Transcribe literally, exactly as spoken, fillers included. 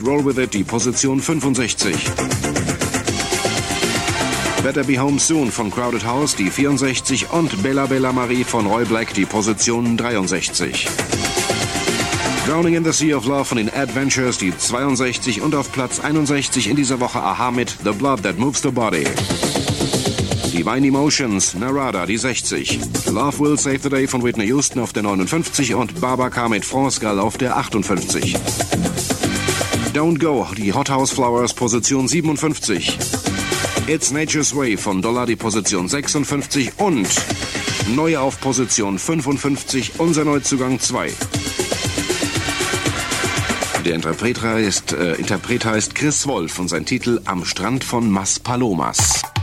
Roll With It die Position fünfundsechzig. Better Be Home Soon von Crowded House die vierundsechzig und Bella Bella Marie von Roy Black die Position dreiundsechzig. Drowning in the Sea of Love von den Adventures die zweiundsechzig und auf Platz einundsechzig in dieser Woche A-ha mit The Blood That Moves the Body. Divine Emotions, Narada die sechzig. Love Will Save the Day von Whitney Houston auf der neunundfünfzig und Babacar mit France Gall auf der achtundfünfzig. Don't Go, die Hot House Flowers Position siebenundfünfzig. It's Nature's Way von Dollar die Position sechsundfünfzig und neu auf Position fünfundfünfzig unser Neuzugang zwei. Der Interpret heißt, äh, Interpret heißt Chris Wolf und sein Titel Am Strand von Maspalomas.